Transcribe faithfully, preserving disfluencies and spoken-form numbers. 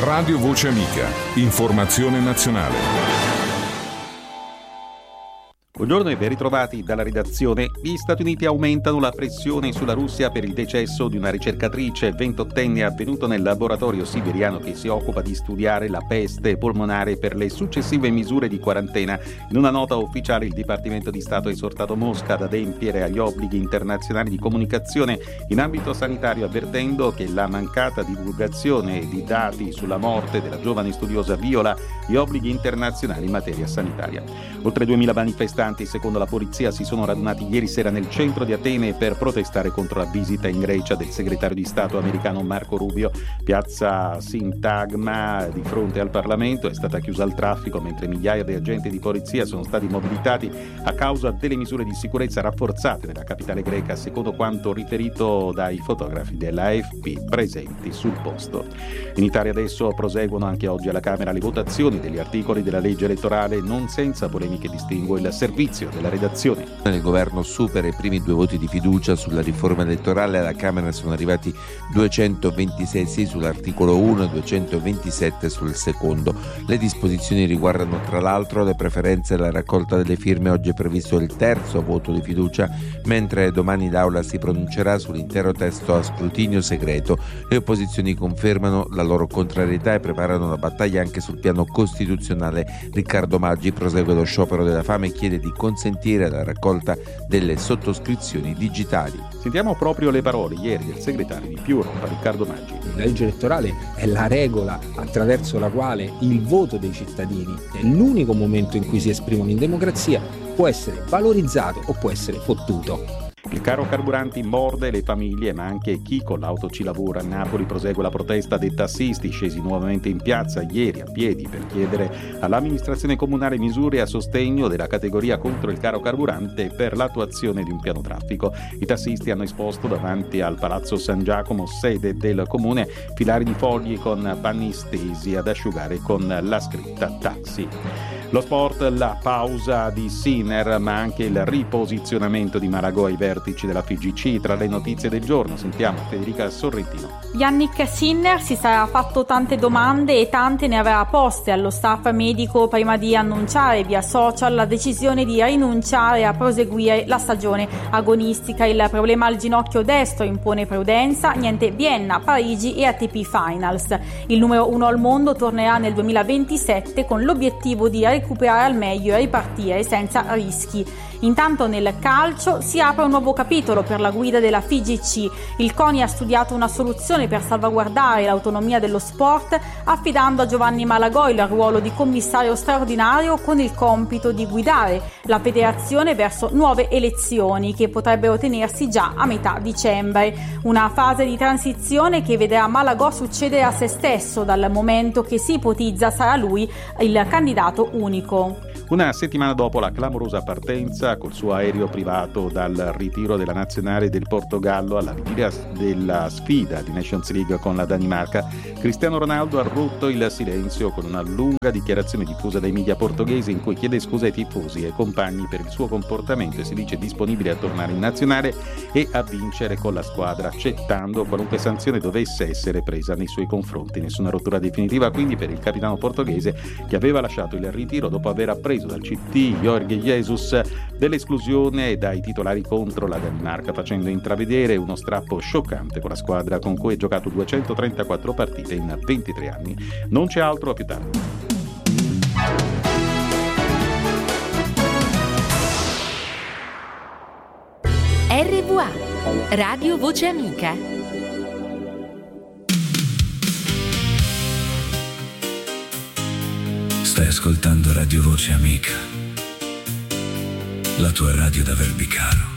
Radio Voce Amica. Informazione nazionale. Buongiorno e ben ritrovati dalla redazione. Gli Stati Uniti aumentano la pressione sulla Russia per il decesso di una ricercatrice ventottenne avvenuto nel laboratorio siberiano che si occupa di studiare la peste polmonare per le successive misure di quarantena. In una nota ufficiale il Dipartimento di Stato ha esortato Mosca ad adempiere agli obblighi internazionali di comunicazione in ambito sanitario, avvertendo che la mancata divulgazione di dati sulla morte della giovane studiosa viola gli obblighi internazionali in materia sanitaria. Oltre duemila manifestanti, secondo la polizia, si sono radunati ieri sera nel centro di Atene per protestare contro la visita in Grecia del segretario di Stato americano Marco Rubio. Piazza Sintagma di fronte al Parlamento è stata chiusa al traffico mentre migliaia di agenti di polizia sono stati mobilitati a causa delle misure di sicurezza rafforzate nella capitale greca, secondo quanto riferito dai fotografi della A F P presenti sul posto. In Italia adesso proseguono anche oggi alla Camera le votazioni degli articoli della legge elettorale, non senza polemiche, distingue il servizio della redazione. Il governo supera i primi due voti di fiducia sulla riforma elettorale. Alla Camera sono arrivati duecentoventisei sì sull'articolo uno e duecentoventisette sul secondo. Le disposizioni riguardano tra l'altro le preferenze e la raccolta delle firme. Oggi è previsto il terzo voto di fiducia, mentre domani l'Aula si pronuncerà sull'intero testo a scrutinio segreto. Le opposizioni confermano la loro contrarietà e preparano la battaglia anche sul piano costituzionale. Riccardo Maggi prosegue lo sciopero della fame e chiede di consentire la raccolta delle sottoscrizioni digitali. Sentiamo proprio le parole ieri del segretario di Più Europa, Riccardo Maggi. La legge elettorale è la regola attraverso la quale il voto dei cittadini, è l'unico momento in cui si esprimono in democrazia, può essere valorizzato o può essere fottuto. Il caro carburanti morde le famiglie, ma anche chi con l'auto ci lavora. A Napoli prosegue la protesta dei tassisti scesi nuovamente in piazza ieri a piedi per chiedere all'amministrazione comunale misure a sostegno della categoria contro il caro carburante e per l'attuazione di un piano traffico. I tassisti hanno esposto davanti al Palazzo San Giacomo, sede del comune, filari di fogli con panni stesi ad asciugare con la scritta taxi. Lo sport, la pausa di Sinner, ma anche il riposizionamento di Malagò ai vertici della F I G C. Tra le notizie del giorno sentiamo Federica Sorrentino. Yannick Sinner si sarà fatto tante domande e tante ne avrà poste allo staff medico prima di annunciare via social la decisione di rinunciare a proseguire la stagione agonistica. Il problema al ginocchio destro impone prudenza, niente Vienna, Parigi e A T P Finals. Il numero uno al mondo tornerà nel duemilaventisette con l'obiettivo di recuperare al meglio e ripartire senza rischi. Intanto nel calcio si apre un nuovo capitolo per la guida della F I G C. Il CONI ha studiato una soluzione per salvaguardare l'autonomia dello sport, affidando a Giovanni Malagò il ruolo di commissario straordinario con il compito di guidare la federazione verso nuove elezioni che potrebbero tenersi già a metà dicembre. Una fase di transizione che vedrà Malagò succedere a se stesso, dal momento che si ipotizza sarà lui il candidato unico. Una settimana dopo la clamorosa partenza col suo aereo privato dal ritiro della nazionale del Portogallo alla vigilia della sfida di Nations League con la Danimarca, Cristiano Ronaldo ha rotto il silenzio con una lunga dichiarazione diffusa dai media portoghesi in cui chiede scusa ai tifosi e compagni per il suo comportamento e si dice disponibile a tornare in nazionale e a vincere con la squadra, accettando qualunque sanzione dovesse essere presa nei suoi confronti. Nessuna rottura definitiva quindi per il capitano portoghese, che aveva lasciato il ritiro dopo aver appreso dal C T Jorge Jesus dell'esclusione dai titolari contro la Danimarca, facendo intravedere uno strappo scioccante con la squadra con cui ha giocato duecentotrentaquattro partite in ventitré anni. Non c'è altro, a più tardi. R V A Radio Voce Amica. Stai ascoltando Radio Voce Amica, la tua radio da Verbicaro.